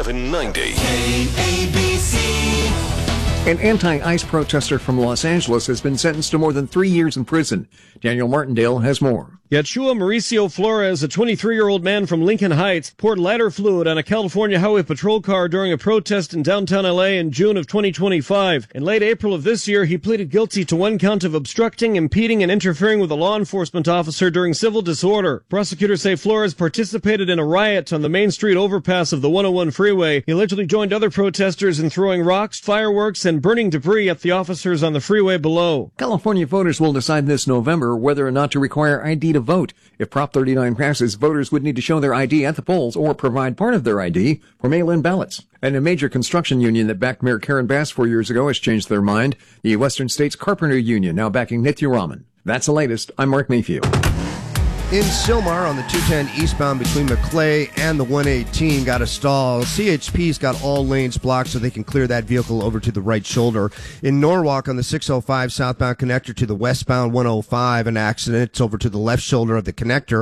790. KABC. An anti-ICE protester from Los Angeles has been sentenced to more than 3 years in prison. Daniel Martindale has more. Yeshua Mauricio Flores, a 23-year-old man from Lincoln Heights, poured lighter fluid on a California Highway Patrol car during a protest in downtown L.A. in June of 2025. In late April of this year, he pleaded guilty to one count of obstructing, impeding, and interfering with a law enforcement officer during civil disorder. Prosecutors say Flores participated in a riot on the Main Street overpass of the 101 freeway. He allegedly joined other protesters in throwing rocks, fireworks, and burning debris at the officers on the freeway below. California voters will decide this November whether or not to require ID to vote. If Prop 39 passes, voters would need to show their ID at the polls or provide part of their ID for mail-in ballots. And a major construction union that backed Mayor Karen Bass 4 years ago has changed their mind. The Western States Carpenter Union now backing Nithya Raman. That's the latest. I'm Mark Mayfield. In Sylmar on the 210 eastbound between Maclay and the 118 got a stall. CHP's got all lanes blocked so they can clear that vehicle over to the right shoulder. In Norwalk on the 605 southbound connector to the westbound 105, an accident. It's over to the left shoulder of the connector.